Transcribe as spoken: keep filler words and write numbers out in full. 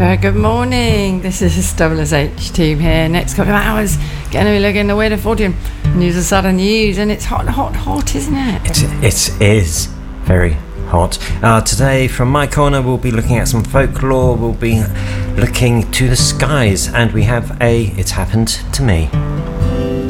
Uh, good morning. This is Double S H team here. Next couple of hours, going to be looking at the weather for you. News of sudden news, and it's hot, hot, hot, isn't it? It, it is very hot. Uh, today, from my corner, we'll be looking at some folklore. We'll be looking to the skies, and we have a "It's Happened to Me."